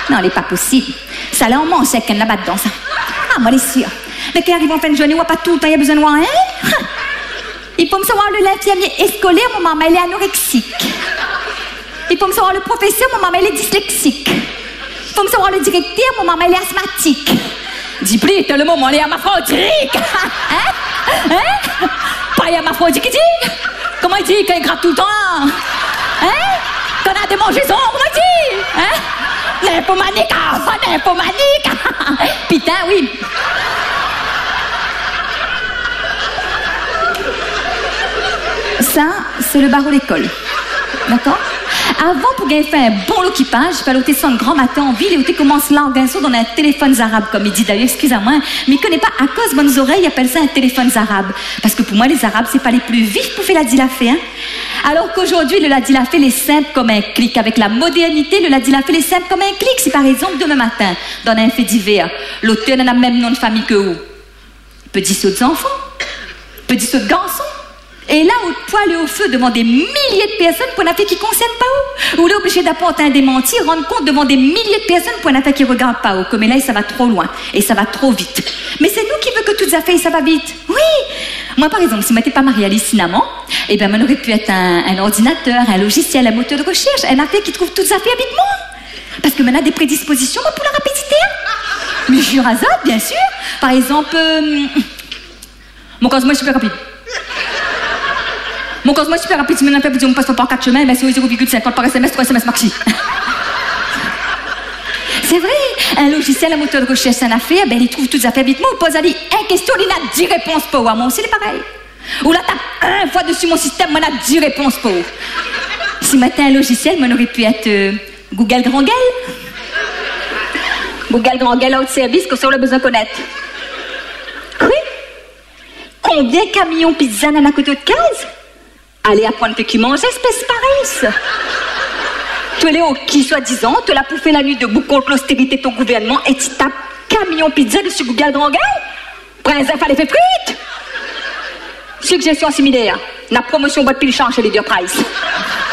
Non, n'est pas possible. Ça là, on mange sec, là-bas dedans, ça. Ah, moi, les sûre. Mais quand arrive en fin de journée, on pas tout le temps, il y a besoin de voir, hein? Il faut me savoir le l'infirmier scolaire, mon maman, elle est anorexique. Il faut me savoir le professeur, mon maman, elle est dyslexique. Il faut me savoir le directeur, mon maman, elle est asthmatique. Dis plus, t'as le moment, elle est hermaphrodite. Hein? Hein? Pas hermaphrodite, qui dit? Comment il dit qu'elle gratte tout le temps? Hein? Qu'on a des mangeaisons, comment il dit? Hein? Nymphomanique, nymphomanique. Putain, oui. Ça, c'est le barreau d'école. D'accord? Avant, pour gagner fait un bon occupage, il fallait descendre grand matin en ville et on commence là en gagnant dans un téléphone arabe, comme il dit d'ailleurs, excusez-moi, mais il ne connaît pas à cause de bonnes oreilles, il appelle ça un téléphone arabe. Parce que pour moi, les arabes, c'est pas les plus vifs pour faire la dilafé, hein. Alors qu'aujourd'hui, le ladilafé, est simple comme un clic. Avec la modernité, le ladilafé, est simple comme un clic. Si par exemple, demain matin, dans un fait divers, l'auteur n'a le même nom de famille que vous, petit saut d'enfants, petit saut de garçons. Et là, au poil et au feu, devant des milliers de personnes pour une affaire qui ne concerne pas où. Ou là, obligé d'apporter un démenti, rendre compte devant des milliers de personnes pour une affaire qui ne regarde pas où. Comme là, ça va trop loin et ça va trop vite. Mais c'est nous qui veut que toutes les affaires, ça va vite. Oui. Moi, par exemple, si je n'étais pas mariée à Lissinamant, eh bien, on aurait pu être un ordinateur, un logiciel, un moteur de recherche, un affaire qui trouve toutes les affaires vite moi. Parce que maintenant, des prédispositions pour la rapidité. Mais je rasade, bien sûr. Par exemple, mon cosmo est super rapide. Mon cosmo est super rapide, si maintenant on passe par 4 chemins, mais c'est 0,50 par SMS, 3 SMS maxi. C'est vrai, un logiciel, un moteur de recherche, c'est une affaire, ben il trouve toutes les affaires vite. Moi, on pose à lui une question, il a 10 réponses pour moi. Moi aussi, c'est pareil. Ou là, tape un fois dessus mon système, moi, on a 10 réponses pour. Si maintenant un logiciel, moi, on aurait pu être Google Grand Gueule. Google Grand Gueule, autre service que ça, on a besoin de connaître. Oui. Combien de camions pizza dans la côté de case? Allez apprendre que qui mange, espèce pareille. Tu es au qui, soi-disant, tu l'as pouffé la nuit debout contre l'austérité de ton gouvernement et tu tapes camion pizza dessus Google Grand Gueule? Prince, il fallait faire frites. Suggestion similaire. La promotion boîte pile change chez les Price.